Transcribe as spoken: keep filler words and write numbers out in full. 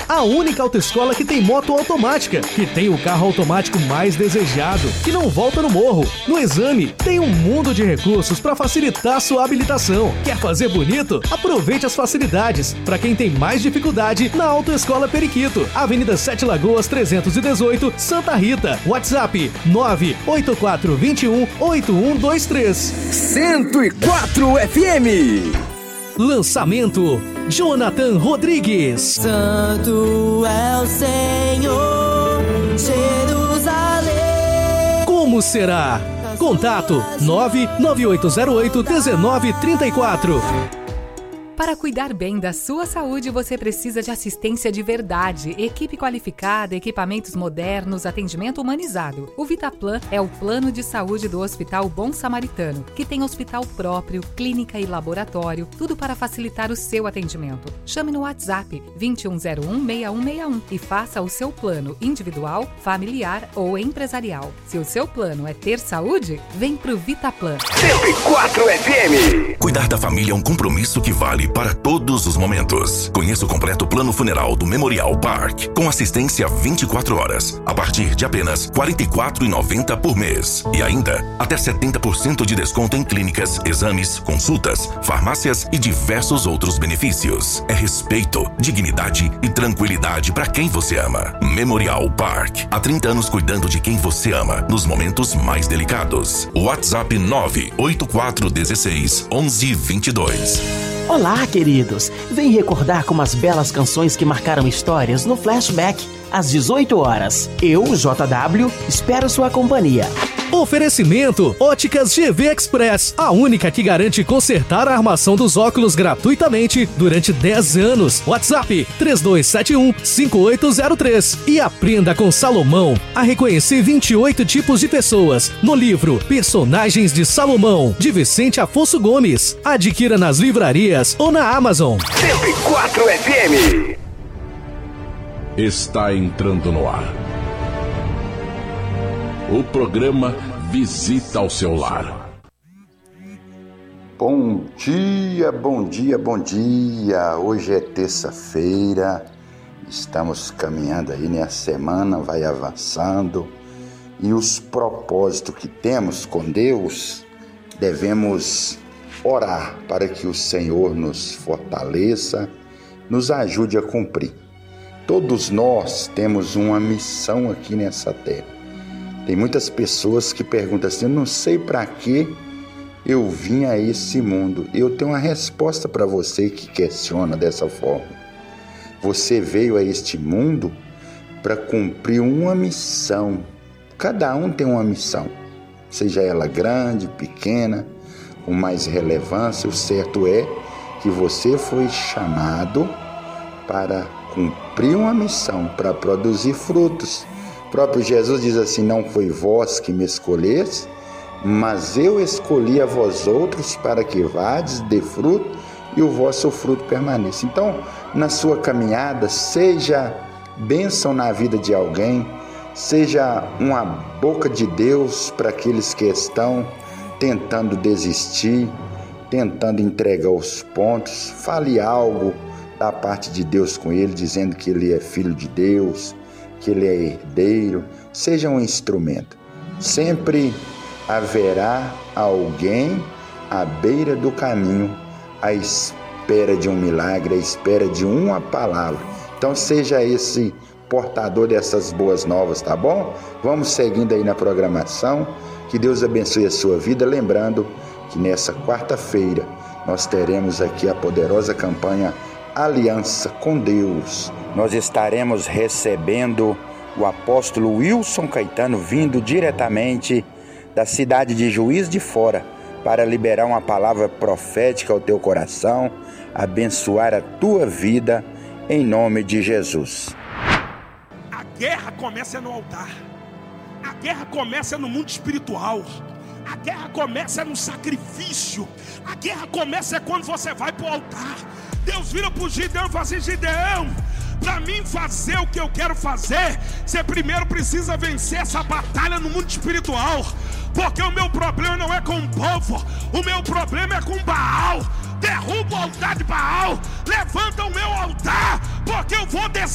a única autoescola que tem moto automática, que tem o carro automático mais desejado, que não volta no morro. No Exame, tem um mundo de recursos para facilitar sua habilitação. Quer fazer bonito? Aproveite as facilidades. Para quem tem mais dificuldade, na Autoescola Periquito, Avenida Sete Lagoas trezentos e dezoito, Santa Rita. WhatsApp nove oito quatro dois um oito um dois três. cento e quatro F M. Lançamento Jonathan Rodrigues. Santo é o Senhor, Jerusalém. Como será? Contato nove nove oito zero oito um nove três quatro. Para cuidar bem da sua saúde, você precisa de assistência de verdade, equipe qualificada, equipamentos modernos, atendimento humanizado. O Vitaplan é o plano de saúde do Hospital Bom Samaritano, que tem hospital próprio, clínica e laboratório, tudo para facilitar o seu atendimento. Chame no WhatsApp dois um zero um, seis um seis um e faça o seu plano individual, familiar ou empresarial. Se o seu plano é ter saúde, vem pro Vitaplan. cento e quatro F M. Cuidar da família é um compromisso que vale para todos os momentos. Conheça o completo plano funeral do Memorial Park, com assistência vinte e quatro horas, a partir de apenas quarenta e quatro reais e noventa centavos por mês. E ainda, até setenta por cento de desconto em clínicas, exames, consultas, farmácias e diversos outros benefícios. É respeito, dignidade e tranquilidade para quem você ama. Memorial Park, há trinta anos cuidando de quem você ama, nos momentos mais delicados. WhatsApp nove oito quatro um seis um um dois dois. Olá, queridos! Vem recordar como as belas canções que marcaram histórias no Flashback, às dezoito horas. Eu, J W, espero sua companhia. Oferecimento Óticas G V Express, a única que garante consertar a armação dos óculos gratuitamente durante dez anos. WhatsApp três dois sete um cinco oito zero três. E aprenda com Salomão a reconhecer vinte e oito tipos de pessoas no livro Personagens de Salomão, de Vicente Afonso Gomes. Adquira nas livrarias ou na Amazon. cento e quatro F M. Está entrando no ar o programa Visita ao Seu Lar. Bom dia, bom dia, bom dia. Hoje é terça-feira, estamos caminhando aí, né? A semana vai avançando e os propósitos que temos com Deus, devemos orar para que o Senhor nos fortaleça, nos ajude a cumprir. Todos nós temos uma missão aqui nessa terra. Tem muitas pessoas que perguntam assim: eu não sei para que eu vim a esse mundo. Eu tenho uma resposta para você que questiona dessa forma. Você veio a este mundo para cumprir uma missão. Cada um tem uma missão, seja ela grande, pequena, com mais relevância. O certo é que você foi chamado para cumprir uma missão, para produzir frutos. O próprio Jesus diz assim: não foi vós que me escolheste, mas eu escolhi a vós outros para que vades, dê fruto e o vosso fruto permaneça. Então, na sua caminhada, seja bênção na vida de alguém, seja uma boca de Deus para aqueles que estão tentando desistir, tentando entregar os pontos. Fale algo da parte de Deus com ele, dizendo que ele é filho de Deus, que ele é herdeiro. Seja um instrumento. Sempre haverá alguém à beira do caminho, à espera de um milagre, à espera de uma palavra. Então seja esse portador dessas boas novas, tá bom? Vamos seguindo aí na programação. Que Deus abençoe a sua vida. Lembrando que nessa quarta-feira nós teremos aqui a poderosa campanha Aliança com Deus. Nós estaremos recebendo o apóstolo Wilson Caetano, vindo diretamente da cidade de Juiz de Fora, para liberar uma palavra profética ao teu coração, abençoar a tua vida, em nome de Jesus. A guerra começa no altar. A guerra começa no mundo espiritual. A guerra começa no sacrifício. A guerra começa quando você vai para o altar. Deus vira para o Gideão e fala assim: Gideão, para mim fazer o que eu quero fazer, você primeiro precisa vencer essa batalha no mundo espiritual. Porque o meu problema não é com o povo, o meu problema é com Baal. Derruba o altar de Baal, levanta o meu altar, porque eu vou descer